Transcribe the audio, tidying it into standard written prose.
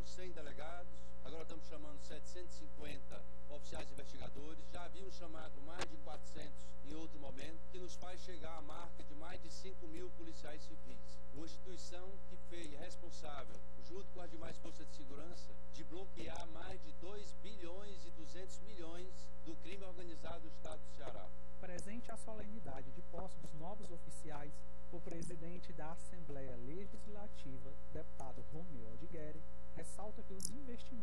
100 delegados, agora estamos chamando 750 oficiais investigadores, já havíamos chamado mais de 400 em outro momento, que nos faz chegar à marca de mais de 5.000 policiais civis. Uma instituição que foi responsável, junto com as demais forças de segurança, de bloquear mais de 2 bilhões e 200 milhões do crime organizado do estado do Ceará. Presente à solenidade de posse dos novos oficiais, o presidente da Assembleia Legislativa, deputado Romeu Aldigueri, ressalta que os investimentos